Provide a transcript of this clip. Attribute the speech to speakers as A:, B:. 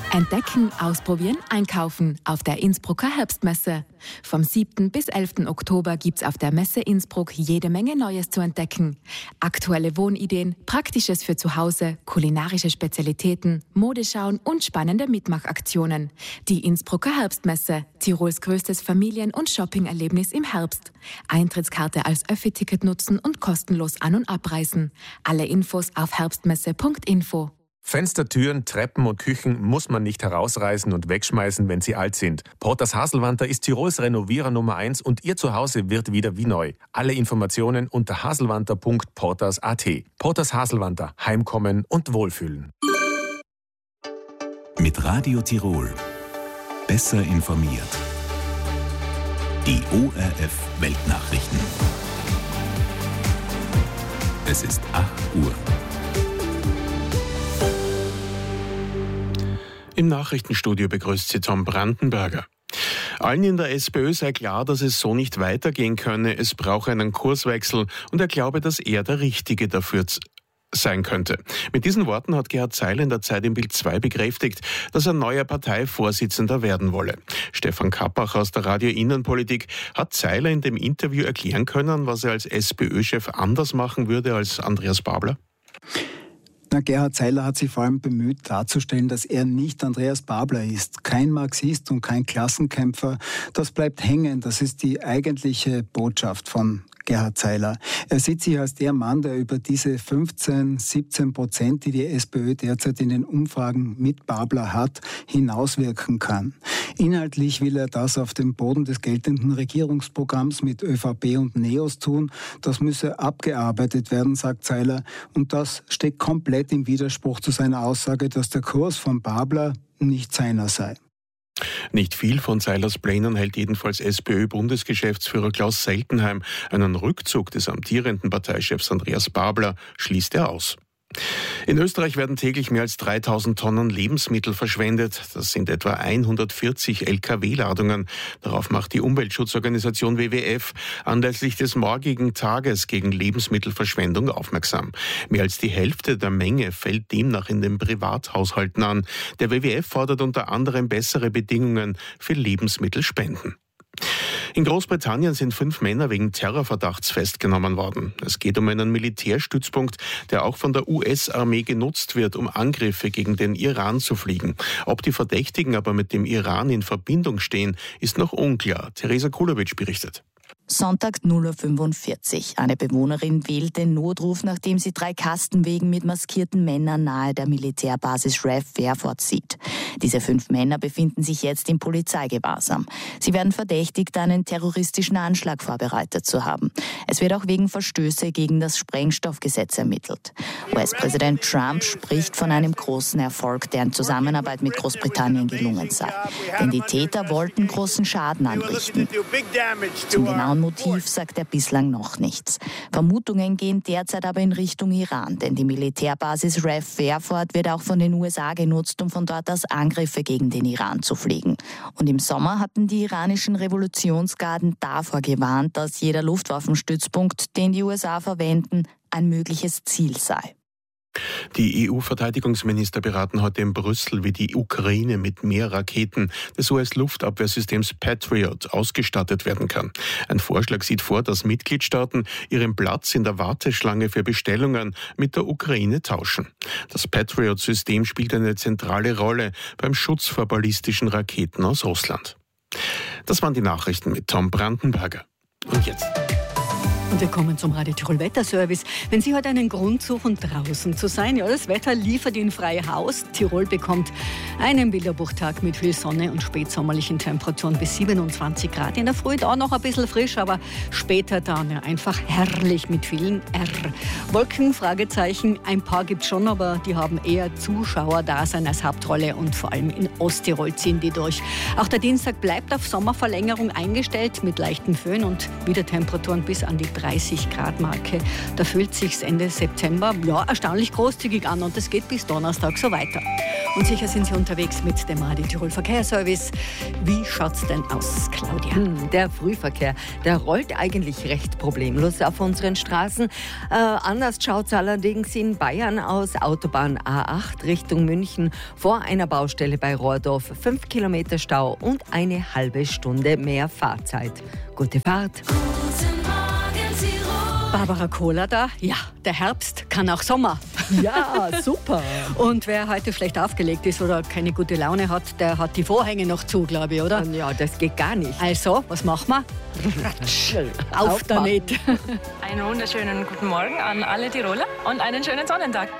A: Entdecken, ausprobieren, einkaufen auf der Innsbrucker Herbstmesse. Vom 7. bis 11. Oktober gibt's auf der Messe Innsbruck jede Menge Neues zu entdecken. Aktuelle Wohnideen, Praktisches für zu Hause, kulinarische Spezialitäten, Modeschauen und spannende Mitmachaktionen. Die Innsbrucker Herbstmesse, Tirols größtes Familien- und Shoppingerlebnis im Herbst. Eintrittskarte als Öffi-Ticket nutzen und kostenlos an- und abreisen. Alle Infos auf herbstmesse.info.
B: Fenster, Türen, Treppen und Küchen muss man nicht herausreißen und wegschmeißen, wenn sie alt sind. Porters Haselwanter ist Tirols Renovierer Nummer 1 und Ihr Zuhause wird wieder wie neu. Alle Informationen unter haselwanter.porters.at. Porters Haselwanter. Heimkommen und Wohlfühlen.
C: Mit Radio Tirol. Besser informiert. Die ORF Weltnachrichten. Es ist 8 Uhr.
D: Im Nachrichtenstudio begrüßt Sie Tom Brandenberger. Allen in der SPÖ sei klar, dass es so nicht weitergehen könne. Es brauche einen Kurswechsel und er glaube, dass er der Richtige dafür sein könnte. Mit diesen Worten hat Gerhard Zeiler in der Zeit im Bild 2 bekräftigt, dass er neuer Parteivorsitzender werden wolle. Stefan Kappach aus der Radio Innenpolitik hat Zeiler in dem Interview erklären können, was er als SPÖ-Chef anders machen würde als Andreas Babler?
E: Gerhard Zeiler hat sich vor allem bemüht, darzustellen, dass er nicht Andreas Babler ist. Kein Marxist und kein Klassenkämpfer. Das bleibt hängen. Das ist die eigentliche Botschaft von Gerhard Zeiler. Er sieht sich als der Mann, der über diese 15-17%, die die SPÖ derzeit in den Umfragen mit Babler hat, hinauswirken kann. Inhaltlich will er das auf dem Boden des geltenden Regierungsprogramms mit ÖVP und NEOS tun. Das müsse abgearbeitet werden, sagt Zeiler. Und das steht komplett im Widerspruch zu seiner Aussage, dass der Kurs von Babler nicht seiner sei.
D: Nicht viel von Zeilers Plänen hält jedenfalls SPÖ-Bundesgeschäftsführer Klaus Seltenheim. Einen Rückzug des amtierenden Parteichefs Andreas Babler schließt er aus. In Österreich werden täglich mehr als 3000 Tonnen Lebensmittel verschwendet. Das sind etwa 140 Lkw-Ladungen. Darauf macht die Umweltschutzorganisation WWF anlässlich des morgigen Tages gegen Lebensmittelverschwendung aufmerksam. Mehr als die Hälfte der Menge fällt demnach in den Privathaushalten an. Der WWF fordert unter anderem bessere Bedingungen für Lebensmittelspenden. In Großbritannien sind 5 Männer wegen Terrorverdachts festgenommen worden. Es geht um einen Militärstützpunkt, der auch von der US-Armee genutzt wird, um Angriffe gegen den Iran zu fliegen. Ob die Verdächtigen aber mit dem Iran in Verbindung stehen, ist noch unklar. Theresa Kulowitsch berichtet.
F: Sonntag 0:45 Uhr. Eine Bewohnerin wählt den Notruf, nachdem sie 3 Kastenwegen mit maskierten Männern nahe der Militärbasis RAF Fairford sieht. Diese 5 Männer befinden sich jetzt im Polizeigewahrsam. Sie werden verdächtigt, einen terroristischen Anschlag vorbereitet zu haben. Es wird auch wegen Verstöße gegen das Sprengstoffgesetz ermittelt. US-Präsident Trump spricht von einem großen Erfolg, der in Zusammenarbeit mit Großbritannien gelungen sei. Denn die Täter wollten großen Schaden anrichten. Zum genauen Motiv sagt er bislang noch nichts. Vermutungen gehen derzeit aber in Richtung Iran, denn die Militärbasis RAF Fairford wird auch von den USA genutzt, um von dort aus Angriffe gegen den Iran zu fliegen. Und im Sommer hatten die iranischen Revolutionsgarden davor gewarnt, dass jeder Luftwaffenstützpunkt, den die USA verwenden, ein mögliches Ziel sei.
D: Die EU-Verteidigungsminister beraten heute in Brüssel, wie die Ukraine mit mehr Raketen des US-Luftabwehrsystems Patriot ausgestattet werden kann. Ein Vorschlag sieht vor, dass Mitgliedstaaten ihren Platz in der Warteschlange für Bestellungen mit der Ukraine tauschen. Das Patriot-System spielt eine zentrale Rolle beim Schutz vor ballistischen Raketen aus Russland. Das waren die Nachrichten mit Tom Brandenberger. Und jetzt...
G: Und wir kommen zum Radio Tirol Wetterservice. Wenn Sie heute einen Grund suchen, draußen zu sein, ja, das Wetter liefert Ihnen frei Haus. Tirol bekommt einen Bilderbuchtag mit viel Sonne und spätsommerlichen Temperaturen bis 27 Grad. In der Früh da noch ein bisschen frisch, aber später dann ja einfach herrlich mit vielen R. Wolken, Fragezeichen, ein paar gibt's schon, aber die haben eher Zuschauerdasein als Hauptrolle und vor allem in Osttirol ziehen die durch. Auch der Dienstag bleibt auf Sommerverlängerung eingestellt mit leichten Föhn und wieder Temperaturen bis an die 30-Grad-Marke. Da fühlt sich's Ende September erstaunlich großzügig an und es geht bis Donnerstag so weiter. Und sicher sind Sie unterwegs mit dem Radio Tirol Verkehrsservice. Wie schaut's denn aus, Claudia?
H: Der Frühverkehr, der rollt eigentlich recht problemlos auf unseren Straßen. Anders schaut es allerdings in Bayern aus. Autobahn A8 Richtung München vor einer Baustelle bei Rohrdorf. 5 Kilometer Stau und eine halbe Stunde mehr Fahrzeit. Gute Fahrt.
G: Barbara Kohler da. Ja, der Herbst kann auch Sommer.
H: Ja, super.
G: Und wer heute schlecht aufgelegt ist oder keine gute Laune hat, der hat die Vorhänge noch zu, glaube ich, oder?
H: Ja, das geht gar nicht.
G: Also, was machen wir? Auf damit.
I: Einen wunderschönen guten Morgen an alle Tiroler und einen schönen Sonnentag.